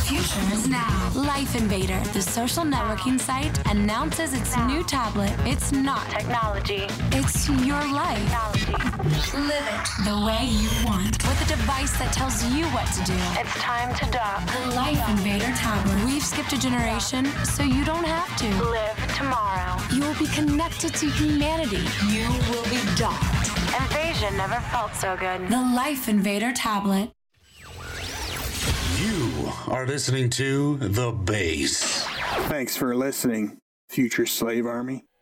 future is now. Life Invader, the social networking site, announces its new tablet. It's not technology. It's your life. Live it the way you want. With a device that tells you what to do. It's time to dock. The Life Invader tablet. We've skipped a generation, so you don't have to. Live tomorrow. You will be connected to humanity. You will be docked. Invasion never felt so good. The Life Invader tablet. You are listening to The Base. Thanks for listening, future slave army.